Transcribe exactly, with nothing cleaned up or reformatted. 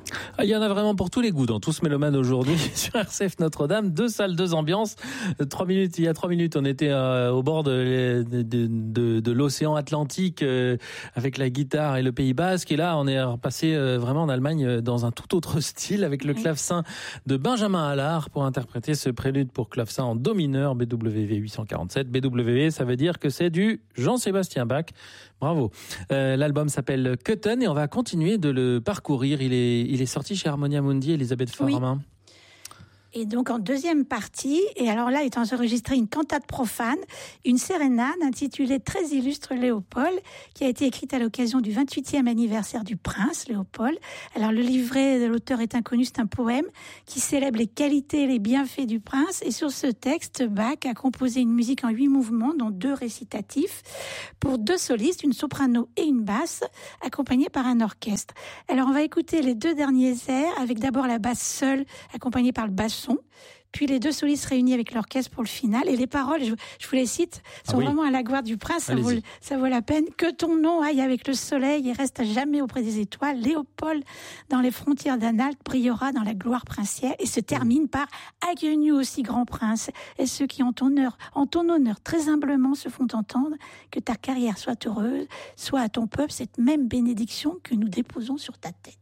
Ah, il y en a vraiment pour tous les goûts dans Tous Mélomanes aujourd'hui sur R C F Notre-Dame. Deux salles, deux ambiances. Trois minutes, il y a trois minutes, on était euh, au bord de, de, de, de l'océan Atlantique euh, avec la guitare et le Pays Basque. Et là, on est repassé euh, vraiment en Allemagne dans un tout autre style avec le clavecin de Benjamin Allard pour interpréter ce prélude pour clavecin en do mineur B W V huit cent quarante-sept. B W V, ça veut dire que c'est du Jean-Sébastien Bach. Bravo. Euh, l'album s'appelle Köthen et on va continuer de le parcourir. Il est, il est sorti chez Harmonia Mundi, Elisabeth Foramin. Oui. Et donc en deuxième partie, et alors là est enregistrée une cantate profane, une sérénade intitulée Très illustre Léopold, qui a été écrite à l'occasion du vingt-huitième anniversaire du prince Léopold. Alors le livret de l'auteur est inconnu, c'est un poème qui célèbre les qualités et les bienfaits du prince. Et sur ce texte, Bach a composé une musique en huit mouvements, dont deux récitatifs, pour deux solistes, une soprano et une basse, accompagnés par un orchestre. Alors on va écouter les deux derniers airs, avec d'abord la basse seule, accompagnée par le basson, puis les deux solistes réunis avec l'orchestre pour le final. Et les paroles, je, je vous les cite, sont ah oui. vraiment à la gloire du prince, ça vaut, ça vaut la peine. Que ton nom aille avec le soleil et reste à jamais auprès des étoiles. Léopold, dans les frontières d'Anhalt, brillera dans la gloire princière. Et se termine par Adieu aussi grand prince. Et ceux qui en ton honneur, en ton honneur très humblement se font entendre, que ta carrière soit heureuse, soit à ton peuple cette même bénédiction que nous déposons sur ta tête.